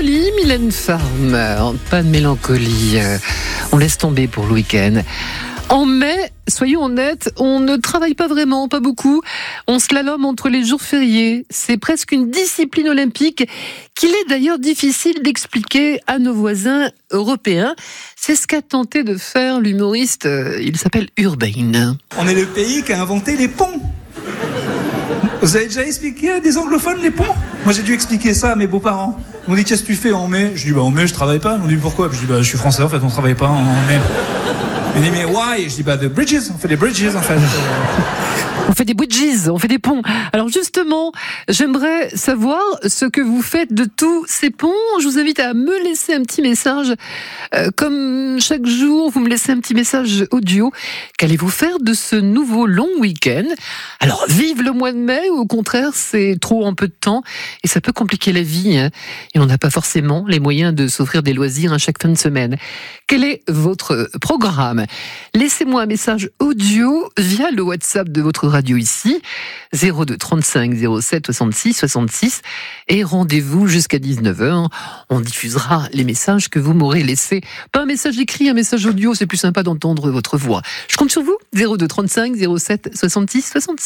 mélancolie, Mylène Farmer. Pas de mélancolie. On laisse tomber pour le week-end. En mai, soyons honnêtes, on ne travaille pas vraiment, pas beaucoup. On slalome entre les jours fériés. C'est presque une discipline olympique qu'il est d'ailleurs difficile d'expliquer à nos voisins européens. C'est ce qu'a tenté de faire l'humoriste, il s'appelle Urbain. On est le pays qui a inventé les ponts. Vous avez déjà expliqué à des anglophones les ponts ? Moi j'ai dû expliquer ça à mes beaux-parents. Ils m'ont dit qu'est-ce que tu fais en mai ? Je dis en mai je travaille pas. Ils m'ont dit pourquoi ? Je dis je suis français en fait, on travaille pas en mai. Ils m'ont dit mais why ? Je dis the bridges, on fait des bridges en fait. On fait des bridges, on fait des ponts. Alors justement, j'aimerais savoir ce que vous faites de tous ces ponts. Je vous invite à me laisser un petit message. Comme chaque jour, vous me laissez un petit message audio. Qu'allez-vous faire de ce nouveau long week-end ? Alors, vive le mois de mai, ou au contraire, c'est trop en peu de temps et ça peut compliquer la vie. Et on n'a pas forcément les moyens de s'offrir des loisirs à chaque fin de semaine. Quel est votre programme ? Laissez-moi un message audio via le WhatsApp de votre radio ici, 02 35 07 66 66, et rendez-vous jusqu'à 19h. On diffusera les messages que vous m'aurez laissés. Pas un message écrit, un message audio, c'est plus sympa d'entendre votre voix. Je compte sur vous, 02 35 07 66 66.